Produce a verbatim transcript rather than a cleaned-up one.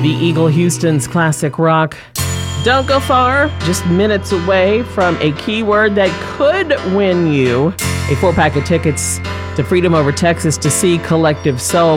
The Eagle Houston's classic rock. Don't go far, just minutes away from a keyword that could win you a four-pack of tickets to Freedom Over Texas to see Collective Soul.